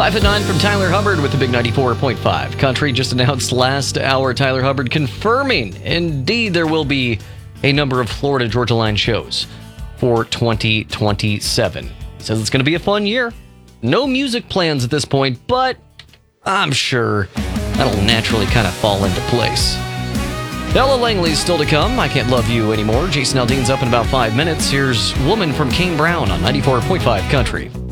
5 at 9 from Tyler Hubbard with the big 94.5. Country just announced last hour, Tyler Hubbard confirming indeed there will be a number of Florida Georgia Line shows for 2027. Says it's going to be a fun year. No music plans at this point, but I'm sure that'll naturally kind of fall into place. Bella Langley's still to come. I Can't Love You Anymore. Jason Aldean's up in about 5 minutes. Here's Woman from Kane Brown on 94.5 Country.